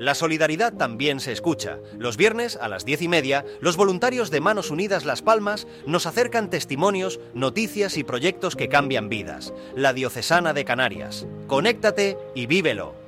La solidaridad también se escucha. Los viernes, a las 10:30, los voluntarios de Manos Unidas Las Palmas nos acercan testimonios, noticias y proyectos que cambian vidas. La Diocesana de Canarias. Conéctate y vívelo.